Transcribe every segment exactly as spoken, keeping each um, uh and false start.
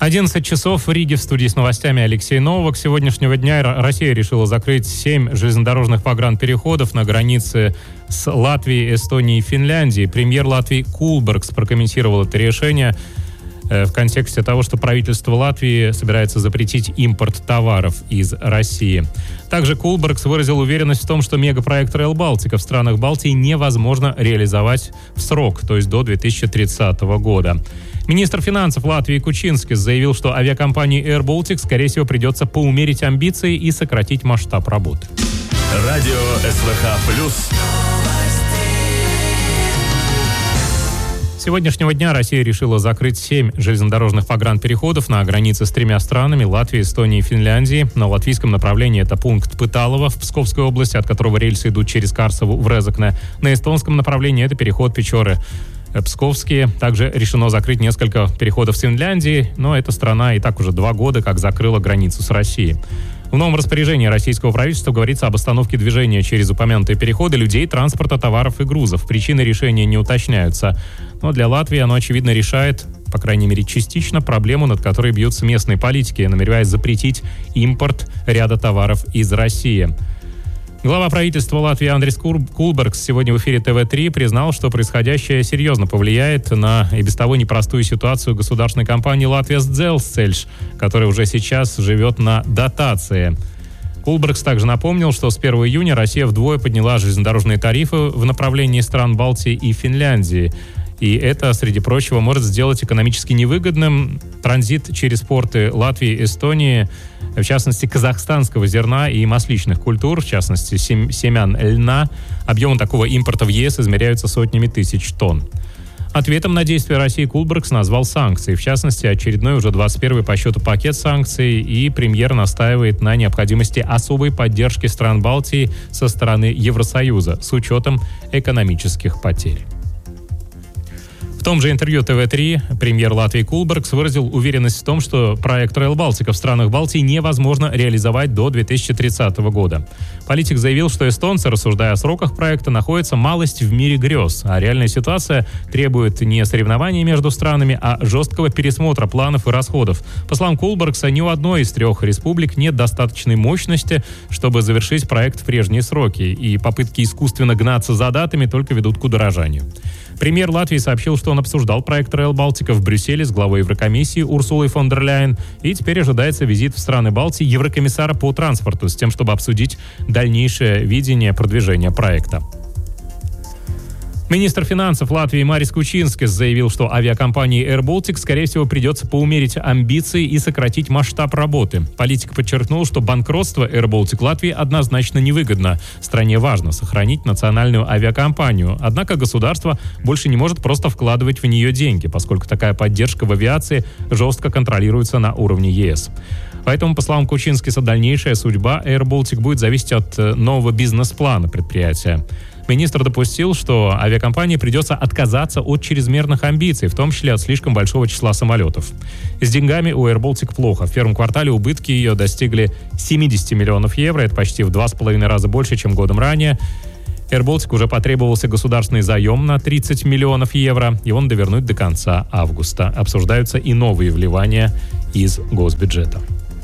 одиннадцать часов в Риге, в студии с новостями Алексей Новак. С сегодняшнего дня Россия решила закрыть семь железнодорожных погранпереходов на границе с Латвией, Эстонией и Финляндией. Премьер Латвии Кулбергс прокомментировал это решение в контексте того, что правительство Латвии собирается запретить импорт товаров из России. Также Кулбергс выразил уверенность в том, что мегапроект Rail Baltica в странах Балтии невозможно реализовать в срок, то есть до две тысячи тридцатого года. Министр финансов Латвии Кучинскис заявил, что авиакомпании Air Baltic, скорее всего, придется поумерить амбиции и сократить масштаб работы. Радио СВХ плюс. С сегодняшнего дня Россия решила закрыть семь железнодорожных погранпереходов на границе с тремя странами – Латвией, Эстонией и Финляндией. На латвийском направлении это пункт Пыталово в Псковской области, от которого рельсы идут через Карсову в Резекне. На эстонском направлении это переход Печоры Псковские. Также решено закрыть несколько переходов с Финляндией, но эта страна и так уже два года как закрыла границу с Россией. В новом распоряжении российского правительства говорится об остановке движения через упомянутые переходы людей, транспорта, товаров и грузов. Причины решения не уточняются. Но для Латвии оно, очевидно, решает, по крайней мере, частично проблему, над которой бьются местные политики, намереваясь запретить импорт ряда товаров из России. Глава правительства Латвии Андрис Кулбергс сегодня в эфире тэ вэ три признал, что происходящее серьезно повлияет на и без того непростую ситуацию государственной компании «Латвijas Dzelzceļš», которая уже сейчас живет на дотации. Кулбергс также напомнил, что с первого июня Россия вдвое подняла железнодорожные тарифы в направлении стран Балтии и Финляндии. И это, среди прочего, может сделать экономически невыгодным транзит через порты Латвии, Эстонии, в частности, казахстанского зерна и масличных культур, в частности, сем- семян льна. Объемы такого импорта в ЕС измеряются сотнями тысяч тонн. Ответом на действия России Кулбергс назвал санкции, в частности, очередной уже двадцать первый по счету пакет санкций, и премьер настаивает на необходимости особой поддержки стран Балтии со стороны Евросоюза с учетом экономических потерь. В том же интервью тэ вэ три премьер Латвии Кулбергс выразил уверенность в том, что проект Rail Baltica в странах Балтии невозможно реализовать до две тысячи тридцатого года. Политик заявил, что эстонцы, рассуждая о сроках проекта, находятся малость в мире грез, а реальная ситуация требует не соревнований между странами, а жесткого пересмотра планов и расходов. По словам Кулбергса, ни у одной из трех республик нет достаточной мощности, чтобы завершить проект в прежние сроки, и попытки искусственно гнаться за датами только ведут к удорожанию. Премьер Латвии сообщил, что он обсуждал проект Rail Baltica в Брюсселе с главой Еврокомиссии Урсулой фон дер Ляйен, и теперь ожидается визит в страны Балтии еврокомиссара по транспорту с тем, чтобы обсудить дальнейшее видение продвижения проекта. Министр финансов Латвии Марис Кучинскис заявил, что авиакомпании Air Baltic, скорее всего, придется поумерить амбиции и сократить масштаб работы. Политик подчеркнул, что банкротство Air Baltic Латвии однозначно невыгодно. Стране важно сохранить национальную авиакомпанию. Однако государство больше не может просто вкладывать в нее деньги, поскольку такая поддержка в авиации жестко контролируется на уровне ЕС. Поэтому, по словам Кучинскиса, дальнейшая судьба Air Baltic будет зависеть от нового бизнес-плана предприятия. Министр допустил, что авиакомпании придется отказаться от чрезмерных амбиций, в том числе от слишком большого числа самолетов. С деньгами у Air Baltic плохо. В первом квартале убытки ее достигли семьдесят миллионов евро. Это почти в два с половиной раза больше, чем годом ранее. Air Baltic уже потребовался государственный заем на тридцать миллионов евро. Его надо вернуть до конца августа. Обсуждаются и новые вливания из госбюджета.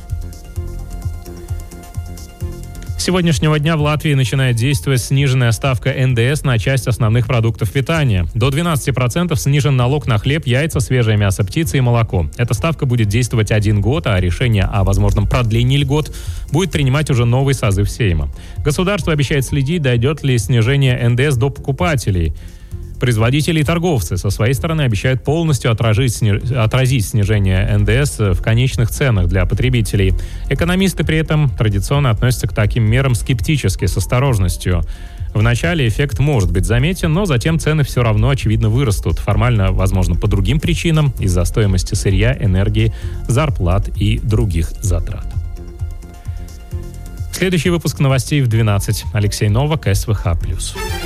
С сегодняшнего дня в Латвии начинает действовать сниженная ставка эн дэ эс на часть основных продуктов питания. До двенадцати процентов снижен налог на хлеб, яйца, свежее мясо птицы и молоко. Эта ставка будет действовать один год, а решение о возможном продлении льгот будет принимать уже новый созыв Сейма. Государство обещает следить, дойдет ли снижение эн дэ эс до покупателей. Производители и торговцы со своей стороны обещают полностью отразить, сниж... отразить снижение эн дэ эс в конечных ценах для потребителей. Экономисты при этом традиционно относятся к таким мерам скептически, с осторожностью. Вначале эффект может быть заметен, но затем цены все равно, очевидно, вырастут. Формально, возможно, по другим причинам, из-за стоимости сырья, энергии, зарплат и других затрат. Следующий выпуск новостей в двенадцать. Алексей Новак, эс вэ ха плюс.